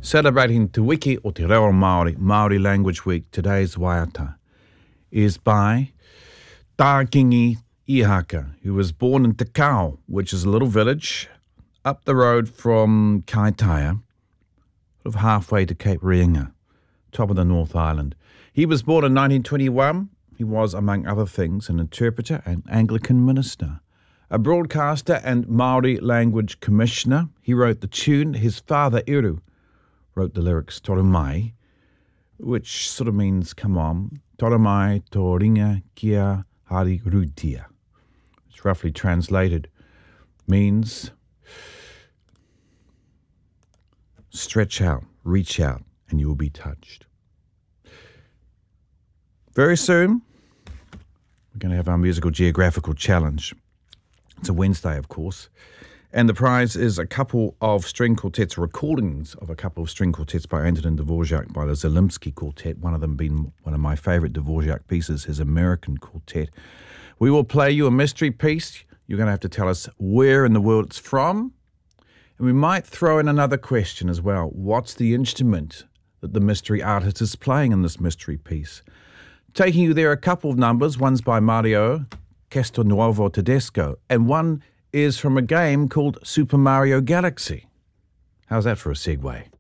Celebrating Te Wiki o Te Reo Māori, Māori Language Week, today's waiata, is by Tākingi Ihaka, who was born in Te Kao, which is a little village up the road from Kaitaia, sort of halfway to Cape Reinga, top of the North Island. He was born in 1921. He was, among other things, an interpreter and Anglican minister, a broadcaster and Māori language commissioner. He wrote the tune. His father, Eru, wrote the lyrics, Toro mai, which sort of means, come on, Toro mai tō ringa kia hari rutia, which roughly translated means stretch out, reach out, and you will be touched. Very soon, we're going to have our musical geographical challenge. It's a Wednesday, of course. And the prize is a couple of string quartets, recordings of a couple of string quartets by Antonin Dvorak, by the Zelinsky Quartet, one of them being one of my favourite Dvorak pieces, his American Quartet. We will play you a mystery piece. You're going to have to tell us where in the world it's from. And we might throw in another question as well. What's the instrument that the mystery artist is playing in this mystery piece? Taking you there, a couple of numbers. One's by Mario Castelnuovo Tedesco, and one is from a game called Super Mario Galaxy. How's that for a segue?